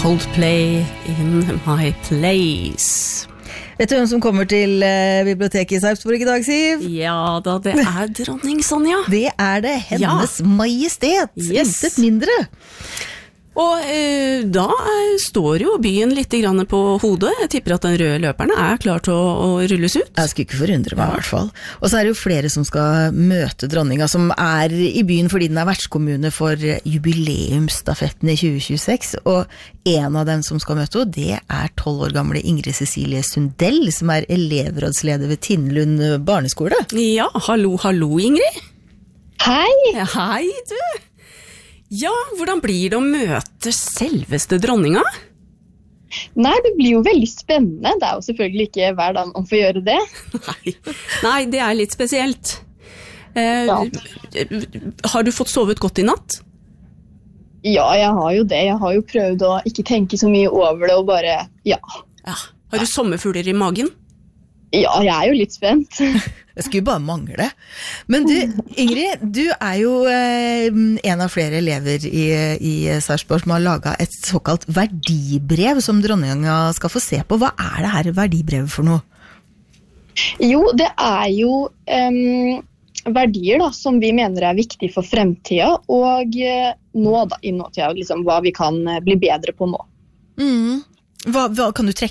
Coldplay in my place. Vet du hvem som kommer til biblioteket I Sarpsborg I dag, Siv? Ja da, det dronning Sonja. Det det, hennes majestet, intet mindre. Og da står jo byen litt grann på hodet. Jeg tipper at den røde løperen klar til å rulles ut. Jeg skulle ikke forundre meg I hvert fall. Og så det jo flere som skal møte dronninga, som I byen fordi den vertskommune for jubileumsstafetten I 2026. Og en av dem som skal møte henne, det 12 år gamle Ingrid Cecilie Sundell, som elevrådsleder ved Tinnlund barneskole. Ja, hallo Ingrid. Hei! Ja, hei du. Ja, hvordan blir det å møte selveste dronninga? Nei, det blir jo veldig spennende. Det jo selvfølgelig ikke hver dag man får gjøre det. Nei, det litt spesielt. Har du fått sovet godt I natt? Ja, jeg har jo det. Jeg har jo prøvd å ikke tenke så mye over det, og bare, ja. Har du sommerfugler I magen? Ja, jeg jo litt spent. Det skulle bare mangle. Men du, Ingrid, du jo en av flere elever I Sarpsborg som har laget et såkalt verdibrev som dronninga skal få se på. Hva det her verdibrevet for noe? Jo, det jo verdier da, som vi mener viktig for fremtiden, og nå da, I nåtida, liksom, hva vi kan bli bedre på nå. Hva kan du trekke